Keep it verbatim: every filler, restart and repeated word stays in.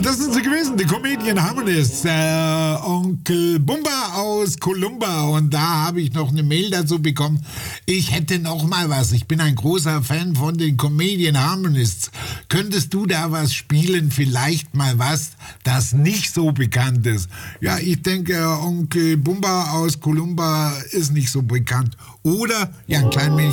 das sind sie gewesen, die Comedian Harmonists, äh, Onkel Bumba aus Columba. Und da habe ich noch eine Mail dazu bekommen. Ich hätte noch mal was. Ich bin ein großer Fan von den Comedian Harmonists. Könntest du da was spielen? Vielleicht mal was, das nicht so bekannt ist. Ja, ich denke, Onkel Bumba aus Columba ist nicht so bekannt. Oder, ja, ein klein wenig